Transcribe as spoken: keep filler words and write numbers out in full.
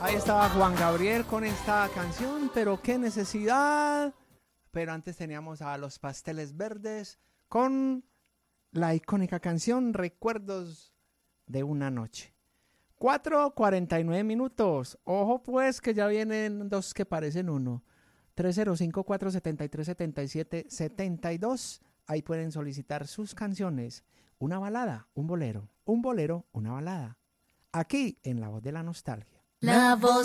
Ahí estaba Juan Gabriel con esta canción, pero qué necesidad. Pero antes teníamos a Los Pasteles Verdes con la icónica canción Recuerdos de una noche. cuatro cuarenta y nueve minutos. Ojo pues que ya vienen dos que parecen uno. tres cero cinco, cuatro siete tres, siete siete siete dos. Ahí pueden solicitar sus canciones. Una balada, un bolero. Un bolero, una balada. Aquí en La Voz de la Nostalgia. La Voz